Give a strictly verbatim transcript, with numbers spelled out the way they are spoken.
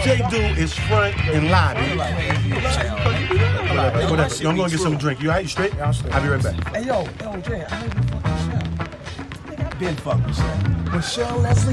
Jay do is front and lobby. Whatever. Yo, I'm gonna get some drink. You alright? You straight? Yeah, I'm straight. I'll be right back. Hey, yo, yo, Jay, I heard you fucking Michelle. Nigga, I been fucking Michelle. Michelle Leslie